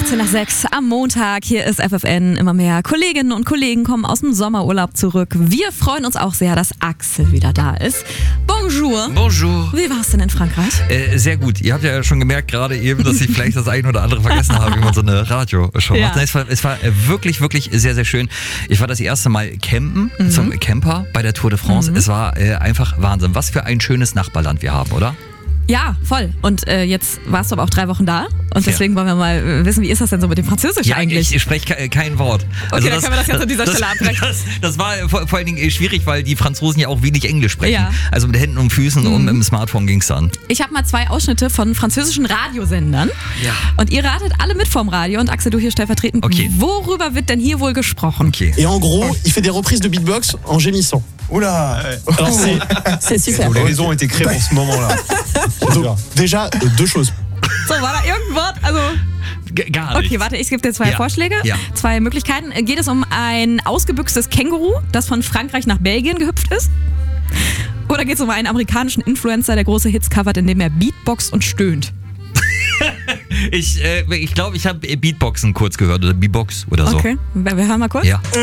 18:06 am Montag. Hier ist FFN. Immer mehr Kolleginnen und Kollegen kommen aus dem Sommerurlaub zurück. Wir freuen uns auch sehr, dass Axel wieder da ist. Bonjour. Bonjour. Wie war es denn in Frankreich? Sehr gut. Ihr habt ja schon gemerkt gerade eben, dass ich vielleicht das eine oder andere vergessen habe, wie man so eine Radioshow macht. Nein, es war wirklich, wirklich sehr, sehr schön. Ich war das erste Mal campen zum Camper bei der Tour de France. Es war einfach Wahnsinn. Was für ein schönes Nachbarland wir haben, oder? Ja, voll. Und jetzt warst du aber auch 3 Wochen da. Und deswegen wollen wir mal wissen, wie ist das denn so mit dem Französisch eigentlich? Ich spreche kein Wort. Okay, dann können wir das jetzt an dieser Stelle abbrechen. Das war vor allen Dingen schwierig, weil die Franzosen ja auch wenig Englisch sprechen. Ja. Also mit Händen und Füßen und mit dem Smartphone ging es dann. Ich habe mal 2 Ausschnitte von französischen Radiosendern. Ja. Und ihr ratet alle mit vorm Radio. Und Axel, du hier stellvertretend. Okay. Worüber wird denn hier wohl gesprochen? Okay. Et en gros, il fait des reprises de beatbox en gémissant. Oula. Alors c'est super. Les raisons ont été créées pour ce moment-là. Donc, déjà, 2 choses. So, war da irgendein Wort? Also gar nicht. Okay, warte, ich gebe dir 2 Vorschläge. Ja. 2 Möglichkeiten. Geht es um ein ausgebüxtes Känguru, das von Frankreich nach Belgien gehüpft ist? Oder geht es um einen amerikanischen Influencer, der große Hits covert, indem er Beatboxt und stöhnt? Ich glaube, ich habe Beatboxen kurz gehört oder Beatbox oder so. Okay, wir hören mal kurz. Ja. So,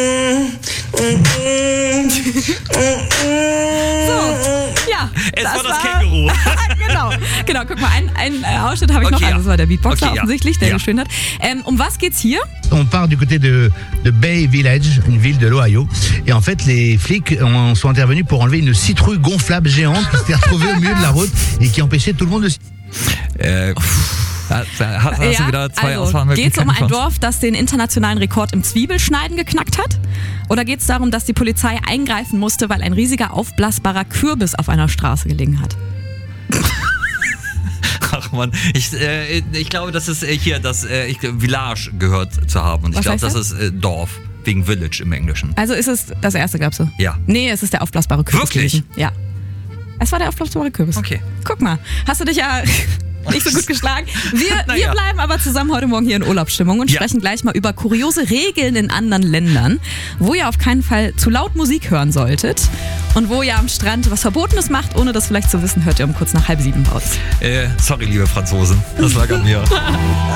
ja. Es war das Känguru. genau, guck mal, einen Ausschnitt habe ich noch. Also das war der Beatboxer offensichtlich, der geschönt hat. Um was geht's hier? On part du côté de Bay Village, une ville de l'Ohio. Et en fait, les flics sont intervenus pour enlever une citrouille gonflable géante qui s'était retrouvée au milieu de la route et qui empêchait tout le monde de... Geht es um ein Dorf, das den internationalen Rekord im Zwiebelschneiden geknackt hat? Oder geht es darum, dass die Polizei eingreifen musste, weil ein riesiger aufblasbarer Kürbis auf einer Straße gelegen hat? Ach man, ich glaube, das ist hier das Village gehört zu haben. Und ich glaube, das ist Dorf. Wegen Village im Englischen. Also ist es das erste, glaubst du? Ja. Nee, es ist der aufblasbare Kürbis. Wirklich? Gewesen. Ja. Es war der aufblasbare Kürbis. Okay. Guck mal, hast du dich ja nicht so gut geschlagen. Wir bleiben aber zusammen heute Morgen hier in Urlaubsstimmung und sprechen gleich mal über kuriose Regeln in anderen Ländern, wo ihr auf keinen Fall zu laut Musik hören solltet und wo ihr am Strand was Verbotenes macht, ohne das vielleicht zu wissen, hört ihr um kurz nach 6:30 bei uns. Sorry, liebe Franzosen, das lag an mir.